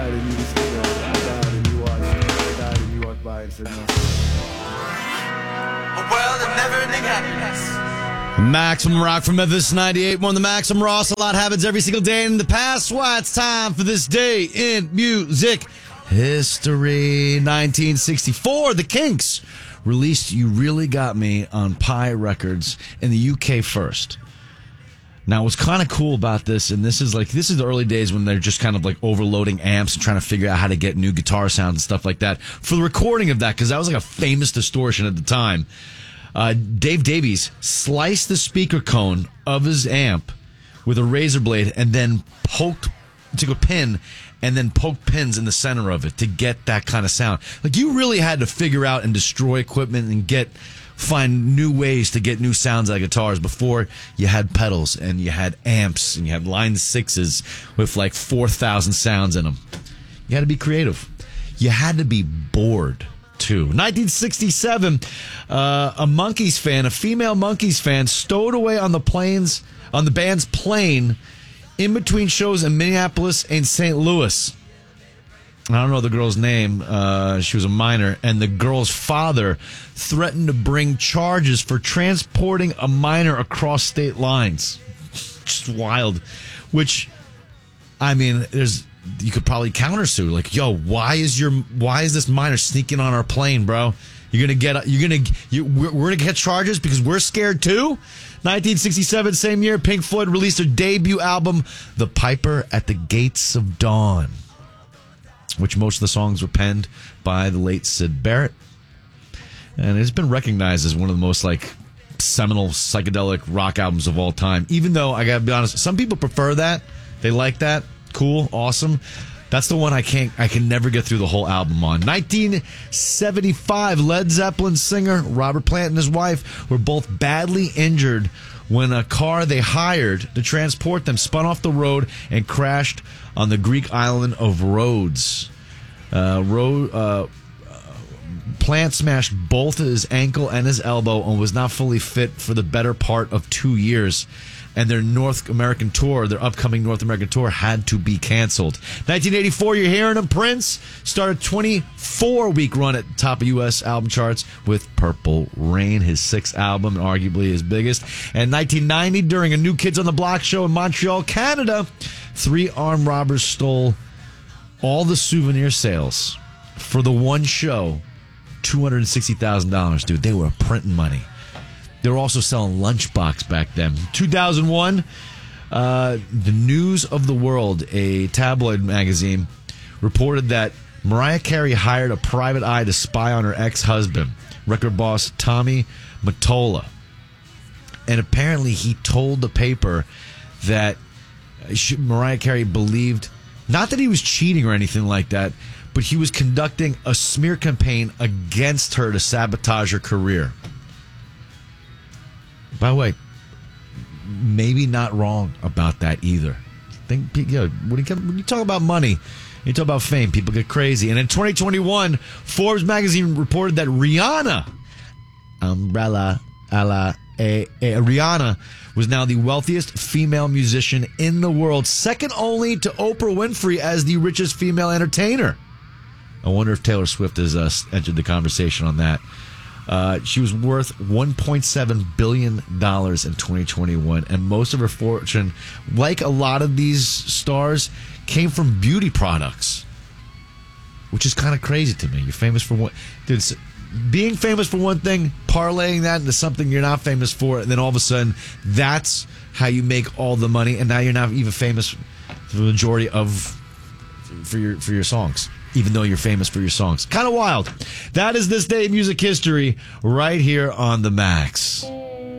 died and you just, I died and you watched. I died and you walked by and said no. A world of never-ending happiness. Maximum Rock from Memphis 98.1. The Maximum Ross. A lot happens every single day in the past. Why it's time for this day in music history. 1964, the Kinks released You Really Got Me on Pi Records in the UK first. Now, what's kind of cool about this, and this is the early days when they're just kind of like overloading amps and trying to figure out how to get new guitar sounds and stuff like that. For the recording of that, because that was like a famous distortion at the time, Dave Davies sliced the speaker cone of his amp with a razor blade and then took a pin and then poked pins in the center of it to get that kind of sound. Like, you really had to figure out and destroy equipment and find new ways to get new sounds out of guitars before you had pedals and you had amps and you had line sixes with like 4,000 sounds in them. You had to be creative. You had to be bored too. 1967, a female Monkees fan, stowed away on the band's plane in between shows in Minneapolis and St. Louis. I don't know the girl's name. She was a minor, and the girl's father threatened to bring charges for transporting a minor across state lines. Just wild. Which, I mean, you could probably countersue. Like, yo, why is this minor sneaking on our plane, bro? We're gonna get charges because we're scared too. 1967, same year, Pink Floyd released their debut album, The Piper at the Gates of Dawn, which most of the songs were penned by the late Syd Barrett. And it's been recognized as one of the most like seminal psychedelic rock albums of all time. Even though, I gotta be honest, some people prefer that. They like that. Cool, awesome. That's the one I can never get through the whole album on. 1975, Led Zeppelin singer Robert Plant and his wife were both badly injured when a car they hired to transport them spun off the road and crashed on the Greek island of Rhodes. Plant smashed both his ankle and his elbow and was not fully fit for the better part of 2 years. And their their upcoming North American tour had to be canceled. 1984, you're hearing him. Prince started a 24-week run at the top of U.S. album charts with Purple Rain, his sixth album, and arguably his biggest. And 1990, during a New Kids on the Block show in Montreal, Canada, 3 armed robbers stole all the souvenir sales for the one show. $260,000, dude. They were printing money. They were also selling Lunchbox back then. 2001, the News of the World, a tabloid magazine, reported that Mariah Carey hired a private eye to spy on her ex-husband, record boss Tommy Mottola. And apparently he told the paper that Mariah Carey believed, not that he was cheating or anything like that, but he was conducting a smear campaign against her to sabotage her career. By the way, maybe not wrong about that either. When you talk about money, you talk about fame, people get crazy. And in 2021, Forbes magazine reported that Rihanna was now the wealthiest female musician in the world, second only to Oprah Winfrey as the richest female entertainer. I wonder if Taylor Swift has entered the conversation on that. She was worth $1.7 billion in 2021, and most of her fortune, like a lot of these stars, came from beauty products, which is kind of crazy to me. You're famous for one, dude. Being famous for one thing, parlaying that into something you're not famous for, and then all of a sudden, that's how you make all the money, and now you're not even famous for the majority for your songs, even though you're famous for your songs. Kind of wild. That is This Day in Music History right here on The Max.